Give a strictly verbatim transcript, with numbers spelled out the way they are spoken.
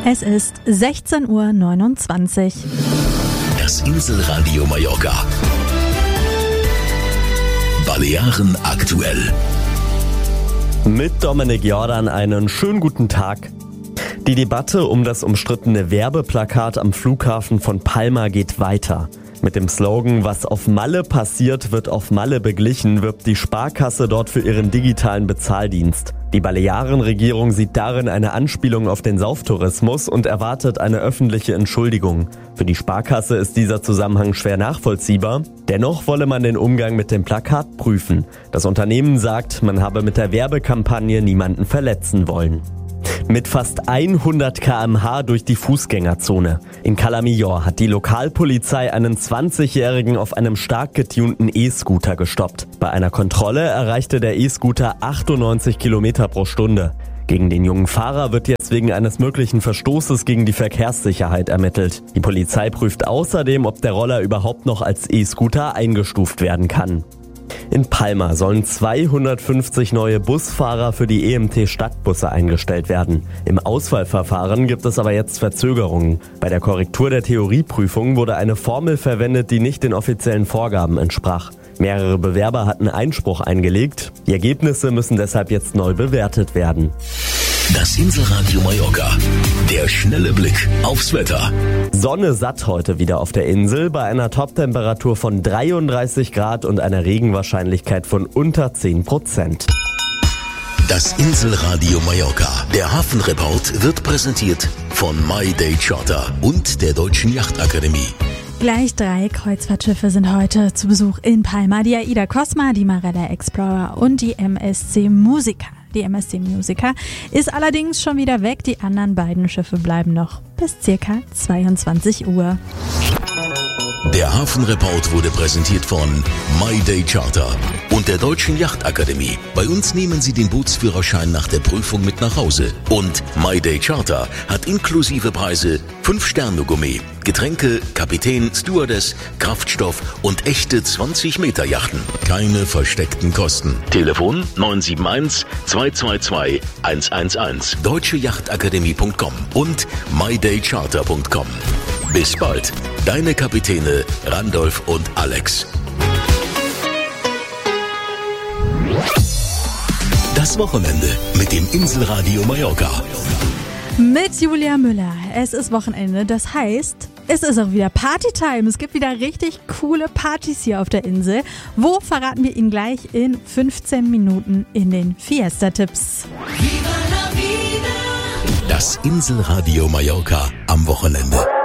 Es ist sechzehn Uhr neunundzwanzig. Das Inselradio Mallorca. Balearen aktuell. Mit Dominik Jordan einen schönen guten Tag. Die Debatte um das umstrittene Werbeplakat am Flughafen von Palma geht weiter. Mit dem Slogan "Was auf Malle passiert, wird auf Malle beglichen" wirbt die Sparkasse dort für ihren digitalen Bezahldienst. Die Balearenregierung sieht darin eine Anspielung auf den Sauftourismus und erwartet eine öffentliche Entschuldigung. Für die Sparkasse ist dieser Zusammenhang schwer nachvollziehbar. Dennoch wolle man den Umgang mit dem Plakat prüfen. Das Unternehmen sagt, man habe mit der Werbekampagne niemanden verletzen wollen. Mit fast hundert Kilometer pro Stunde durch die Fußgängerzone. In Cala Millor hat die Lokalpolizei einen zwanzigjährigen auf einem stark getunten E-Scooter gestoppt. Bei einer Kontrolle erreichte der E-Scooter achtundneunzig Kilometer pro Stunde. Gegen den jungen Fahrer wird jetzt wegen eines möglichen Verstoßes gegen die Verkehrssicherheit ermittelt. Die Polizei prüft außerdem, ob der Roller überhaupt noch als E-Scooter eingestuft werden kann. In Palma sollen zweihundertfünfzig neue Busfahrer für die E M T-Stadtbusse eingestellt werden. Im Auswahlverfahren gibt es aber jetzt Verzögerungen. Bei der Korrektur der Theorieprüfung wurde eine Formel verwendet, die nicht den offiziellen Vorgaben entsprach. Mehrere Bewerber hatten Einspruch eingelegt. Die Ergebnisse müssen deshalb jetzt neu bewertet werden. Das Inselradio Mallorca. Der schnelle Blick aufs Wetter. Sonne satt heute wieder auf der Insel bei einer Toptemperatur von dreiunddreißig Grad und einer Regenwahrscheinlichkeit von unter zehn Prozent. Das Inselradio Mallorca. Der Hafenreport wird präsentiert von My Day Charter und der Deutschen Yachtakademie. Gleich drei Kreuzfahrtschiffe sind heute zu Besuch in Palma. Die AIDA Cosma, die Marella Explorer und die M S C Musica. Die M S C Musica ist allerdings schon wieder weg. Die anderen beiden Schiffe bleiben noch bis circa zweiundzwanzig Uhr. Der Hafenreport wurde präsentiert von My Day Charter und der Deutschen Yachtakademie. Bei uns nehmen Sie den Bootsführerschein nach der Prüfung mit nach Hause. Und My Day Charter hat inklusive Preise fünf Sterne Gourmet, Getränke, Kapitän, Stewardess, Kraftstoff und echte zwanzig Meter Yachten. Keine versteckten Kosten. Telefon neun sieben eins, zwei zwei zwei, eins eins eins, deutsche yachtakademie punkt com und my day charter punkt com. Bis bald. Deine Kapitäne Randolph und Alex. Das Wochenende mit dem Inselradio Mallorca. Mit Julia Müller. Es ist Wochenende, das heißt, es ist auch wieder Partytime. Es gibt wieder richtig coole Partys hier auf der Insel. Wo, verraten wir Ihnen gleich in fünfzehn Minuten in den Fiesta-Tipps. Das Inselradio Mallorca am Wochenende.